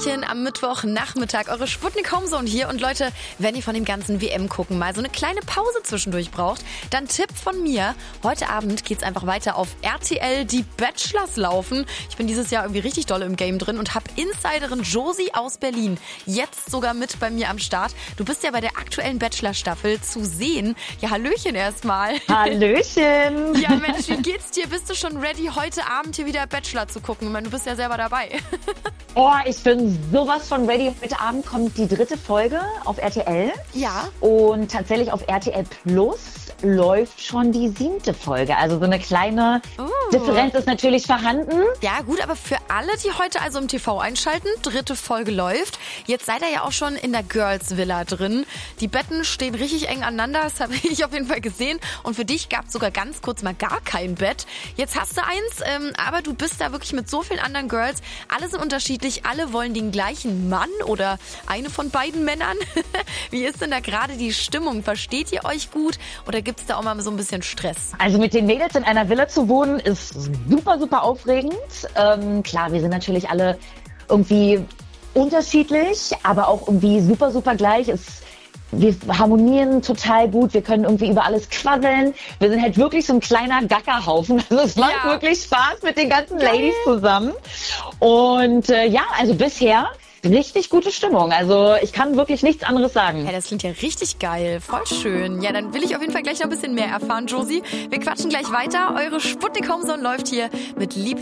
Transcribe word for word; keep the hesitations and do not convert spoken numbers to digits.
Hallöchen am Mittwochnachmittag, eure Sputnik Homezone hier. Und Leute, wenn ihr von dem ganzen W M-Gucken mal so eine kleine Pause zwischendurch braucht, dann Tipp von mir, heute Abend geht's einfach weiter auf R T L, die Bachelors laufen. Ich bin dieses Jahr irgendwie richtig doll im Game drin und habe Insiderin Josie aus Berlin jetzt sogar mit bei mir am Start. Du bist ja bei der aktuellen Bachelor-Staffel zu sehen. Ja, Hallöchen erstmal. Hallöchen. Ja, Mensch, wie geht's dir? Bist du schon ready, heute Abend hier wieder Bachelor zu gucken? Ich meine, du bist ja selber dabei. Oh, ich bin sowas von ready. Heute Abend kommt die dritte Folge auf R T L. Ja. Und tatsächlich auf R T L Plus läuft schon die siebte Folge. Also so eine kleine uh. Differenz ist natürlich vorhanden. Ja gut, aber für alle, die heute also im T V einschalten, dritte Folge läuft. Jetzt seid ihr ja auch schon in der Girls Villa drin. Die Betten stehen richtig eng aneinander, das habe ich auf jeden Fall gesehen. Und für dich gab es sogar ganz kurz mal gar kein Bett. Jetzt hast du eins, ähm, aber du bist da wirklich mit so vielen anderen Girls. Alle sind unterschiedlich, alle wollen den gleichen Mann oder eine von beiden Männern. Wie ist denn da gerade die Stimmung? Versteht ihr euch gut oder gibt es da auch mal so ein bisschen Stress? Also mit den Mädels in einer Villa zu wohnen ist super, super aufregend. Ähm, klar, wir sind natürlich alle irgendwie unterschiedlich, aber auch irgendwie super, super gleich. Es, wir harmonieren total gut, wir können irgendwie über alles quasseln. Wir sind halt wirklich so ein kleiner Gackerhaufen. Also es macht ja. wirklich Spaß mit den ganzen Geil. Ladies zusammen. Und äh, ja, also bisher richtig gute Stimmung. Also ich kann wirklich nichts anderes sagen. Ja, das klingt ja richtig geil. Voll schön. Ja, dann will ich auf jeden Fall gleich noch ein bisschen mehr erfahren, Josie. Wir quatschen gleich weiter. Eure Sputnik Homezone läuft hier mit Lieblings